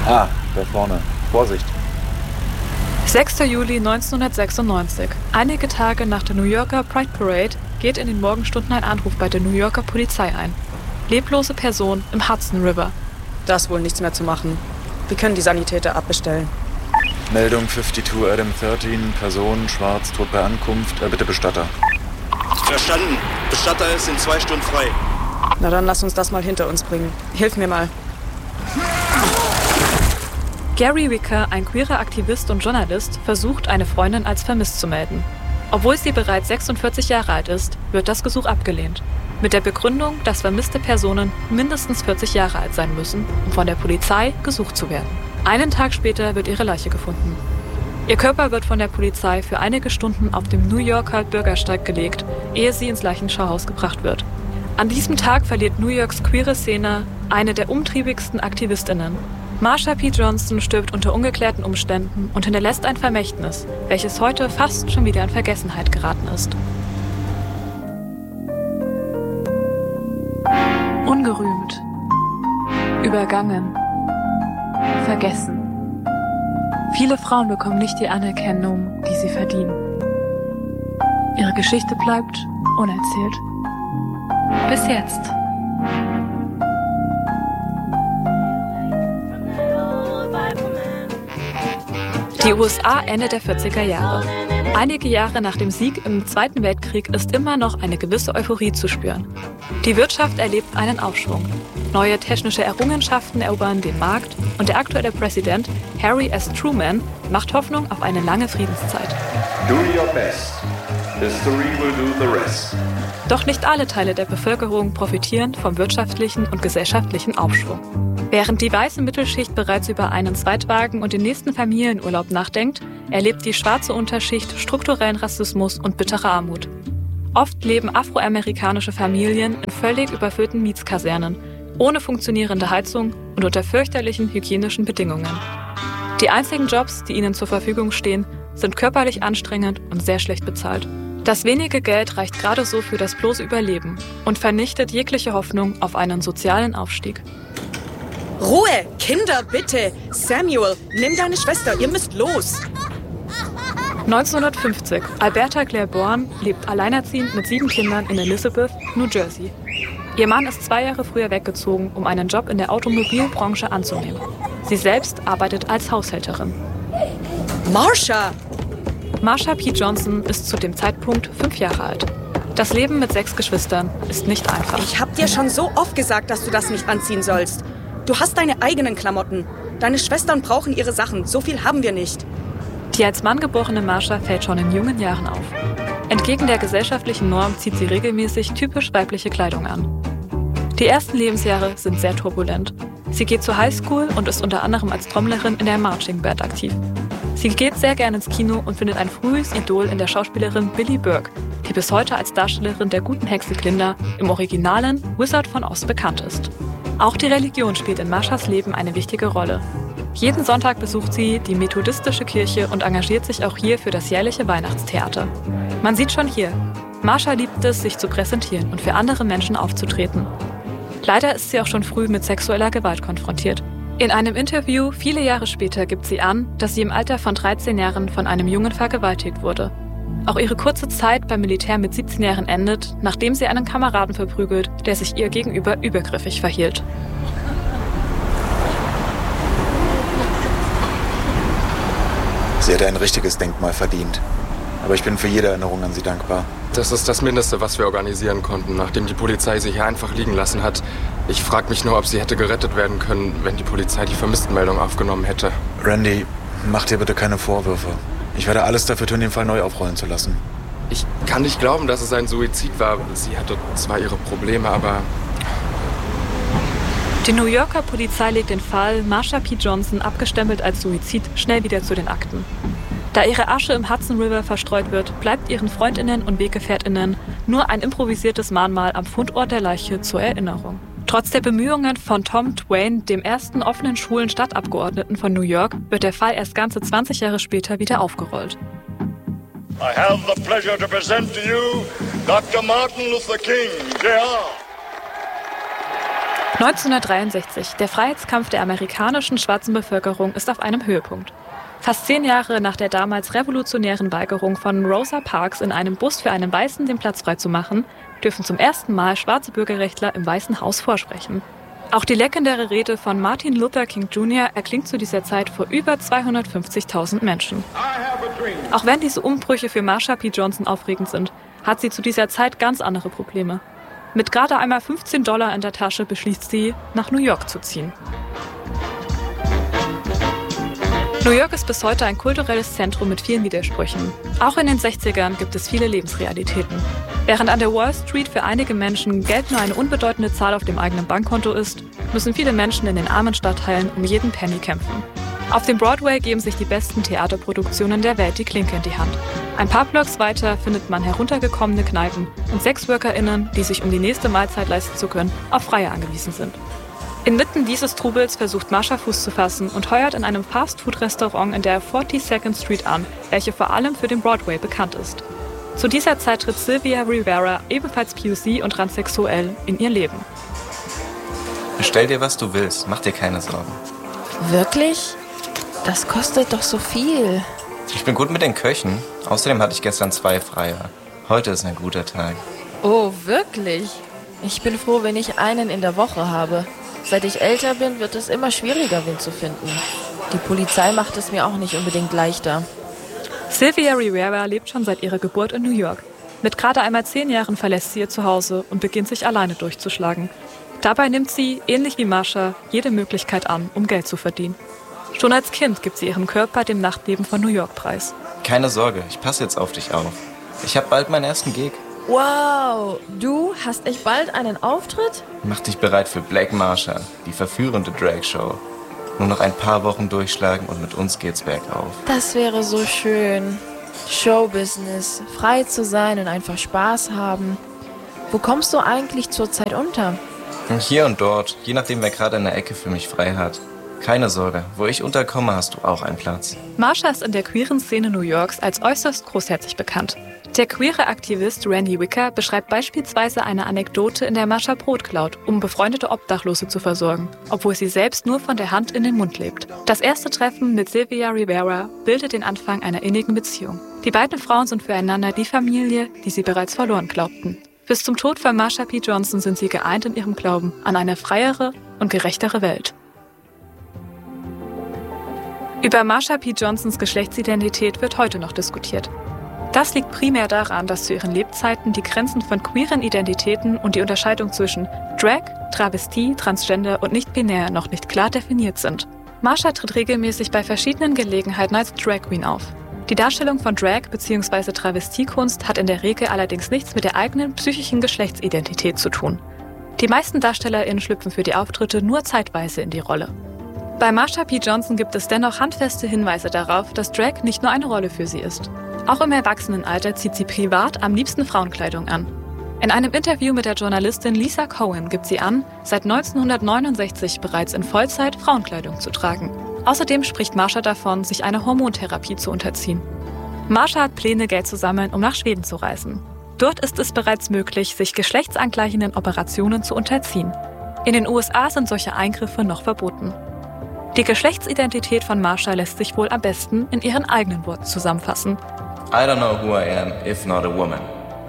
Ah, da vorne. Vorsicht. 6. Juli 1996. Einige Tage nach der New Yorker Pride Parade geht in den Morgenstunden ein Anruf bei der New Yorker Polizei ein. Leblose Person im Hudson River. Da ist wohl nichts mehr zu machen. Wir können die Sanitäter abbestellen. Meldung 52 Adam 13, Person, schwarz, tot bei Ankunft. Bitte Bestatter. Verstanden. Bestatter ist in 2 Stunden frei. Na dann lass uns das mal hinter uns bringen. Hilf mir mal. Gary Wicker, ein queerer Aktivist und Journalist, versucht, eine Freundin als vermisst zu melden. Obwohl sie bereits 46 Jahre alt ist, wird das Gesuch abgelehnt. Mit der Begründung, dass vermisste Personen mindestens 40 Jahre alt sein müssen, um von der Polizei gesucht zu werden. Einen Tag später wird ihre Leiche gefunden. Ihr Körper wird von der Polizei für einige Stunden auf dem New Yorker Bürgersteig gelegt, ehe sie ins Leichenschauhaus gebracht wird. An diesem Tag verliert New Yorks queere Szene eine der umtriebigsten AktivistInnen. Marsha P. Johnson stirbt unter ungeklärten Umständen und hinterlässt ein Vermächtnis, welches heute fast schon wieder in Vergessenheit geraten ist. Ungerühmt, übergangen, vergessen. Viele Frauen bekommen nicht die Anerkennung, die sie verdienen. Ihre Geschichte bleibt unerzählt. Bis jetzt. Die USA Ende der 40er Jahre. Einige Jahre nach dem Sieg im Zweiten Weltkrieg ist immer noch eine gewisse Euphorie zu spüren. Die Wirtschaft erlebt einen Aufschwung. Neue technische Errungenschaften erobern den Markt und der aktuelle Präsident Harry S. Truman macht Hoffnung auf eine lange Friedenszeit. Do your best. History will do the rest. Doch nicht alle Teile der Bevölkerung profitieren vom wirtschaftlichen und gesellschaftlichen Aufschwung. Während die weiße Mittelschicht bereits über einen Zweitwagen und den nächsten Familienurlaub nachdenkt, erlebt die schwarze Unterschicht strukturellen Rassismus und bittere Armut. Oft leben afroamerikanische Familien in völlig überfüllten Mietskasernen, ohne funktionierende Heizung und unter fürchterlichen hygienischen Bedingungen. Die einzigen Jobs, die ihnen zur Verfügung stehen, sind körperlich anstrengend und sehr schlecht bezahlt. Das wenige Geld reicht gerade so für das bloße Überleben und vernichtet jegliche Hoffnung auf einen sozialen Aufstieg. Ruhe! Kinder, bitte! Samuel, nimm deine Schwester, ihr müsst los! 1950. Alberta Claire Bourne lebt alleinerziehend mit 7 Kindern in Elizabeth, New Jersey. Ihr Mann ist 2 Jahre früher weggezogen, um einen Job in der Automobilbranche anzunehmen. Sie selbst arbeitet als Haushälterin. Marsha! Marsha P. Johnson ist zu dem Zeitpunkt 5 Jahre alt. Das Leben mit 6 Geschwistern ist nicht einfach. Ich hab dir schon so oft gesagt, dass du das nicht anziehen sollst. Du hast deine eigenen Klamotten. Deine Schwestern brauchen ihre Sachen. So viel haben wir nicht. Die als Mann geborene Marsha fällt schon in jungen Jahren auf. Entgegen der gesellschaftlichen Norm zieht sie regelmäßig typisch weibliche Kleidung an. Die ersten Lebensjahre sind sehr turbulent. Sie geht zur Highschool und ist unter anderem als Trommlerin in der Marching Band aktiv. Sie geht sehr gerne ins Kino und findet ein frühes Idol in der Schauspielerin Billie Burke, die bis heute als Darstellerin der guten Hexe Glinda im originalen Wizard von Oz bekannt ist. Auch die Religion spielt in Marshas Leben eine wichtige Rolle. Jeden Sonntag besucht sie die methodistische Kirche und engagiert sich auch hier für das jährliche Weihnachtstheater. Man sieht schon hier, Marsha liebt es, sich zu präsentieren und für andere Menschen aufzutreten. Leider ist sie auch schon früh mit sexueller Gewalt konfrontiert. In einem Interview viele Jahre später gibt sie an, dass sie im Alter von 13 Jahren von einem Jungen vergewaltigt wurde. Auch ihre kurze Zeit beim Militär mit 17 Jahren endet, nachdem sie einen Kameraden verprügelt, der sich ihr gegenüber übergriffig verhielt. Sie hätte ein richtiges Denkmal verdient. Aber ich bin für jede Erinnerung an sie dankbar. Das ist das Mindeste, was wir organisieren konnten, nachdem die Polizei sie hier einfach liegen lassen hat. Ich frage mich nur, ob sie hätte gerettet werden können, wenn die Polizei die Vermisstenmeldung aufgenommen hätte. Randy, mach dir bitte keine Vorwürfe. Ich werde alles dafür tun, den Fall neu aufrollen zu lassen. Ich kann nicht glauben, dass es ein Suizid war. Sie hatte zwar ihre Probleme, aber... Die New Yorker Polizei legt den Fall Marsha P. Johnson, abgestempelt als Suizid, schnell wieder zu den Akten. Da ihre Asche im Hudson River verstreut wird, bleibt ihren FreundInnen und WeggefährtInnen nur ein improvisiertes Mahnmal am Fundort der Leiche zur Erinnerung. Trotz der Bemühungen von Tom Twain, dem ersten offenen schwulen Stadtabgeordneten von New York, wird der Fall erst ganze 20 Jahre später wieder aufgerollt. I have the pleasure to present to you Dr. Martin Luther King, Jr. 1963. Der Freiheitskampf der amerikanischen schwarzen Bevölkerung ist auf einem Höhepunkt. Fast 10 Jahre nach der damals revolutionären Weigerung von Rosa Parks, in einem Bus für einen Weißen den Platz freizumachen, dürfen zum ersten Mal schwarze Bürgerrechtler im Weißen Haus vorsprechen. Auch die legendäre Rede von Martin Luther King Jr. erklingt zu dieser Zeit vor über 250.000 Menschen. Auch wenn diese Umbrüche für Marsha P. Johnson aufregend sind, hat sie zu dieser Zeit ganz andere Probleme. Mit gerade einmal $15 in der Tasche beschließt sie, nach New York zu ziehen. New York ist bis heute ein kulturelles Zentrum mit vielen Widersprüchen. Auch in den 60ern gibt es viele Lebensrealitäten. Während an der Wall Street für einige Menschen Geld nur eine unbedeutende Zahl auf dem eigenen Bankkonto ist, müssen viele Menschen in den armen Stadtteilen um jeden Penny kämpfen. Auf dem Broadway geben sich die besten Theaterproduktionen der Welt die Klinke in die Hand. Ein paar Blocks weiter findet man heruntergekommene Kneipen und SexworkerInnen, die sich, um die nächste Mahlzeit leisten zu können, auf Freie angewiesen sind. Inmitten dieses Trubels versucht Marsha Fuß zu fassen und heuert in einem Fast-Food-Restaurant in der 42nd Street an, welche vor allem für den Broadway bekannt ist. Zu dieser Zeit tritt Sylvia Rivera, ebenfalls POC und transsexuell, in ihr Leben. Bestell dir, was du willst. Mach dir keine Sorgen. Wirklich? Das kostet doch so viel. Ich bin gut mit den Köchen. Außerdem hatte ich gestern 2 Freier. Heute ist ein guter Tag. Oh, wirklich? Ich bin froh, wenn ich einen in der Woche habe. Seit ich älter bin, wird es immer schwieriger, wen zu finden. Die Polizei macht es mir auch nicht unbedingt leichter. Sylvia Rivera lebt schon seit ihrer Geburt in New York. Mit gerade einmal 10 Jahren verlässt sie ihr Zuhause und beginnt sich alleine durchzuschlagen. Dabei nimmt sie, ähnlich wie Marsha, jede Möglichkeit an, um Geld zu verdienen. Schon als Kind gibt sie ihren Körper dem Nachtleben von New York preis. Keine Sorge, ich passe jetzt auf dich auf. Ich habe bald meinen ersten Gig. Wow, du hast echt bald einen Auftritt? Mach dich bereit für Black Marsha, die verführende Drag-Show. Nur noch ein paar Wochen durchschlagen und mit uns geht's bergauf. Das wäre so schön. Showbusiness, frei zu sein und einfach Spaß haben. Wo kommst du eigentlich zurzeit unter? Hier und dort, je nachdem, wer gerade eine Ecke für mich frei hat. Keine Sorge, wo ich unterkomme, hast du auch einen Platz. Marsha ist in der queeren Szene New Yorks als äußerst großherzig bekannt. Der queere Aktivist Randy Wicker beschreibt beispielsweise eine Anekdote, in der Marsha Brot klaut, um befreundete Obdachlose zu versorgen, obwohl sie selbst nur von der Hand in den Mund lebt. Das erste Treffen mit Sylvia Rivera bildet den Anfang einer innigen Beziehung. Die beiden Frauen sind füreinander die Familie, die sie bereits verloren glaubten. Bis zum Tod von Marsha P. Johnson sind sie geeint in ihrem Glauben an eine freiere und gerechtere Welt. Über Marsha P. Johnsons Geschlechtsidentität wird heute noch diskutiert. Das liegt primär daran, dass zu ihren Lebzeiten die Grenzen von queeren Identitäten und die Unterscheidung zwischen Drag, Travestie, Transgender und nicht-binär noch nicht klar definiert sind. Marsha tritt regelmäßig bei verschiedenen Gelegenheiten als Drag Queen auf. Die Darstellung von Drag- bzw. Travestiekunst hat in der Regel allerdings nichts mit der eigenen psychischen Geschlechtsidentität zu tun. Die meisten DarstellerInnen schlüpfen für die Auftritte nur zeitweise in die Rolle. Bei Marsha P. Johnson gibt es dennoch handfeste Hinweise darauf, dass Drag nicht nur eine Rolle für sie ist. Auch im Erwachsenenalter zieht sie privat am liebsten Frauenkleidung an. In einem Interview mit der Journalistin Lisa Cohen gibt sie an, seit 1969 bereits in Vollzeit Frauenkleidung zu tragen. Außerdem spricht Marsha davon, sich einer Hormontherapie zu unterziehen. Marsha hat Pläne, Geld zu sammeln, um nach Schweden zu reisen. Dort ist es bereits möglich, sich geschlechtsangleichenden Operationen zu unterziehen. In den USA sind solche Eingriffe noch verboten. Die Geschlechtsidentität von Marsha lässt sich wohl am besten in ihren eigenen Worten zusammenfassen. I don't know who I am, if not a woman.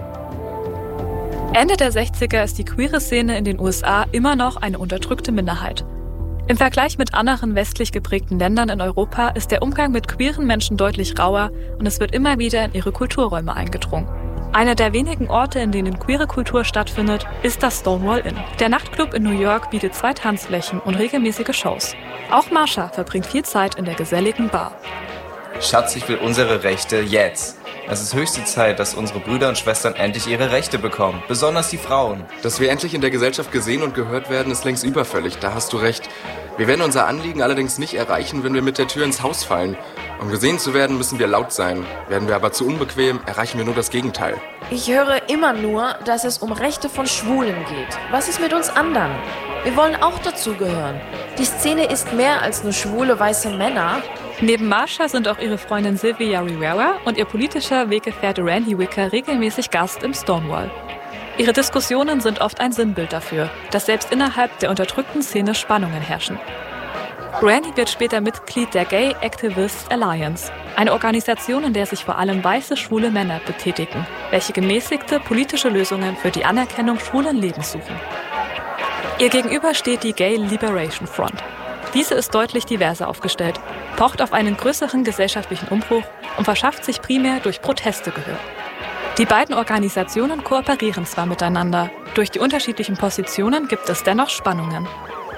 Ende der 60er ist die queere Szene in den USA immer noch eine unterdrückte Minderheit. Im Vergleich mit anderen westlich geprägten Ländern in Europa ist der Umgang mit queeren Menschen deutlich rauer und es wird immer wieder in ihre Kulturräume eingedrungen. Einer der wenigen Orte, in denen queere Kultur stattfindet, ist das Stonewall Inn. Der Nachtclub in New York bietet 2 Tanzflächen und regelmäßige Shows. Auch Marsha verbringt viel Zeit in der geselligen Bar. Schatz, ich will unsere Rechte jetzt. Es ist höchste Zeit, dass unsere Brüder und Schwestern endlich ihre Rechte bekommen. Besonders die Frauen. Dass wir endlich in der Gesellschaft gesehen und gehört werden, ist längst überfällig. Da hast du recht. Wir werden unser Anliegen allerdings nicht erreichen, wenn wir mit der Tür ins Haus fallen. Um gesehen zu werden, müssen wir laut sein. Werden wir aber zu unbequem, erreichen wir nur das Gegenteil. Ich höre immer nur, dass es um Rechte von Schwulen geht. Was ist mit uns anderen? Wir wollen auch dazugehören. Die Szene ist mehr als nur schwule weiße Männer. Neben Marsha sind auch ihre Freundin Sylvia Rivera und ihr politischer Weggefährte Randy Wicker regelmäßig Gast im Stonewall. Ihre Diskussionen sind oft ein Sinnbild dafür, dass selbst innerhalb der unterdrückten Szene Spannungen herrschen. Randy wird später Mitglied der Gay Activists Alliance, eine Organisation, in der sich vor allem weiße, schwule Männer betätigen, welche gemäßigte politische Lösungen für die Anerkennung schwulen Lebens suchen. Ihr gegenüber steht die Gay Liberation Front. Diese ist deutlich diverser aufgestellt, pocht auf einen größeren gesellschaftlichen Umbruch und verschafft sich primär durch Proteste Gehör. Die beiden Organisationen kooperieren zwar miteinander, durch die unterschiedlichen Positionen gibt es dennoch Spannungen.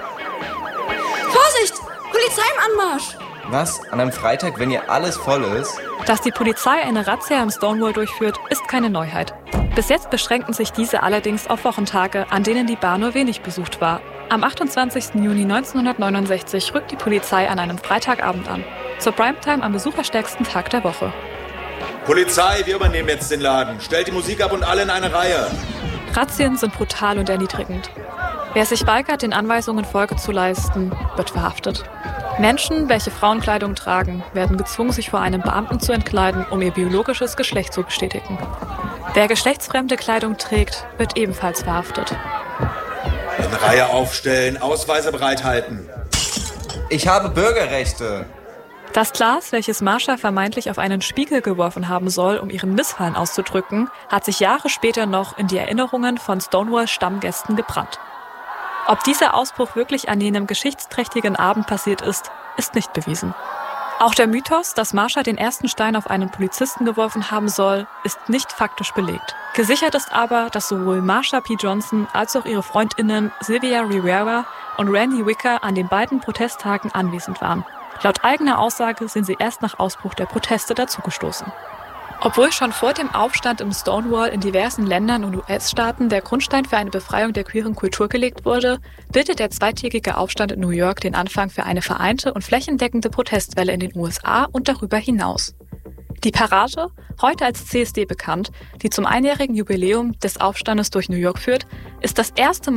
Vorsicht! Polizei im Anmarsch! Was? An einem Freitag, wenn hier alles voll ist? Dass die Polizei eine Razzia am Stonewall durchführt, ist keine Neuheit. Bis jetzt beschränken sich diese allerdings auf Wochentage, an denen die Bar nur wenig besucht war. Am 28. Juni 1969 rückt die Polizei an einem Freitagabend an, zur Primetime am besucherstärksten Tag der Woche. Polizei, wir übernehmen jetzt den Laden. Stellt die Musik ab und alle in eine Reihe. Razzien sind brutal und erniedrigend. Wer sich weigert, den Anweisungen Folge zu leisten, wird verhaftet. Menschen, welche Frauenkleidung tragen, werden gezwungen, sich vor einem Beamten zu entkleiden, um ihr biologisches Geschlecht zu bestätigen. Wer geschlechtsfremde Kleidung trägt, wird ebenfalls verhaftet. In Reihe aufstellen, Ausweise bereithalten. Ich habe Bürgerrechte. Das Glas, welches Marsha vermeintlich auf einen Spiegel geworfen haben soll, um ihren Missfallen auszudrücken, hat sich Jahre später noch in die Erinnerungen von Stonewall-Stammgästen gebrannt. Ob dieser Ausbruch wirklich an jenem geschichtsträchtigen Abend passiert ist, ist nicht bewiesen. Auch der Mythos, dass Marsha den ersten Stein auf einen Polizisten geworfen haben soll, ist nicht faktisch belegt. Gesichert ist aber, dass sowohl Marsha P. Johnson als auch ihre FreundInnen Sylvia Rivera und Randy Wicker an den beiden Protesttagen anwesend waren. Laut eigener Aussage sind sie erst nach Ausbruch der Proteste dazugestoßen. Obwohl schon vor dem Aufstand im Stonewall in diversen Ländern und US-Staaten der Grundstein für eine Befreiung der queeren Kultur gelegt wurde, bildet der zweitägige Aufstand in New York den Anfang für eine vereinte und flächendeckende Protestwelle in den USA und darüber hinaus. Die Parade, heute als CSD bekannt, die zum einjährigen Jubiläum des Aufstandes durch New York führt, ist das erste